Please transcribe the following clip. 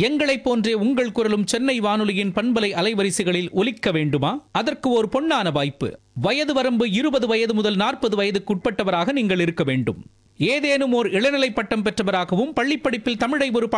எங்களைப் போன்றே உங்கள் குரலும் சென்னை வானொலியின் பண்பலை அலைவரிசைகளில் ஒலிக்க வேண்டுமா? அதற்கு ஒரு பொன்னான வாய்ப்பு. வயது வரம்பு 20 வயது முதல் 40 வயதுக்குட்பட்டவராக நீங்கள் இருக்க வேண்டும். ஏதேனும் ஓர் இளநிலை பட்டம் பெற்றவராகவும் பள்ளிப்படிப்பில் தமிழை ஒரு